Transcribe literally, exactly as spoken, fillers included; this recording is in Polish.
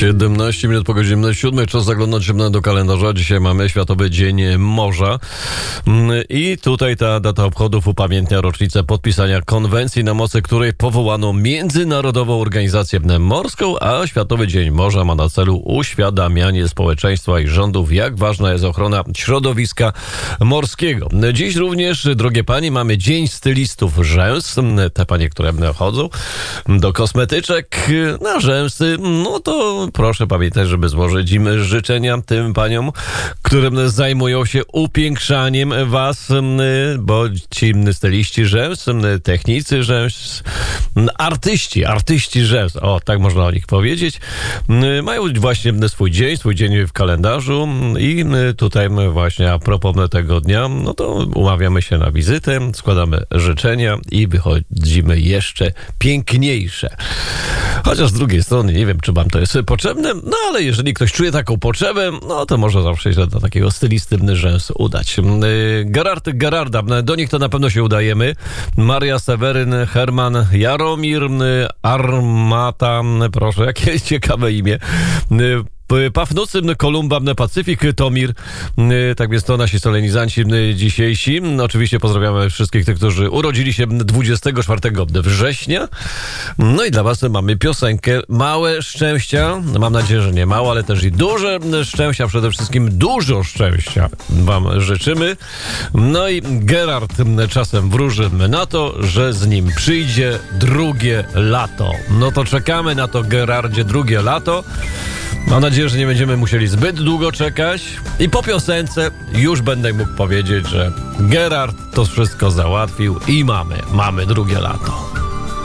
siedemnaście minut po godzinie siódmej. Czas zaglądać do kalendarza. Dzisiaj mamy Światowy Dzień Morza. I tutaj ta data obchodów upamiętnia rocznicę podpisania konwencji, na mocy której powołano Międzynarodową Organizację Morską, a Światowy Dzień Morza ma na celu uświadamianie społeczeństwa i rządów, jak ważna jest ochrona środowiska morskiego. Dziś również, drogie panie, mamy Dzień Stylistów Rzęs. Te panie, które chodzą do kosmetyczek na rzęsy, no to proszę pamiętać, żeby złożyć im życzenia tym paniom, które zajmują się upiększaniem was, bo ci styliści rzęs, technicy rzęs, artyści, artyści rzęs, o, tak można o nich powiedzieć, mają właśnie swój dzień, swój dzień w kalendarzu i tutaj właśnie a propos tego dnia, no to umawiamy się na wizytę, składamy życzenia i wychodzimy jeszcze piękniejsze. Chociaż z drugiej strony nie wiem, czy wam to jest potrzebne, no ale jeżeli ktoś czuje taką potrzebę, no to może zawsze się do takiego stylisty rzęs udać. Gerard Gerarda, do nich to na pewno się udajemy. Maria Seweryn, Herman, Jaromir, Armata, proszę, jakie ciekawe imię. Pafnucy, Kolumba, Pacyfik, Tomir. Tak więc to nasi solenizanci dzisiejsi. Oczywiście pozdrawiamy wszystkich tych, którzy urodzili się dwudziestego czwartego września. No i dla was mamy piosenkę Małe Szczęścia. Mam nadzieję, że nie mało, ale też i duże szczęścia. Przede wszystkim dużo szczęścia wam życzymy. No i Gerard czasem wróży na to, że z nim przyjdzie drugie lato. No to czekamy na to, Gerardzie, drugie lato. Mam nadzieję, że nie będziemy musieli zbyt długo czekać i po piosence już będę mógł powiedzieć, że Gerard to wszystko załatwił i mamy, mamy drugie lato.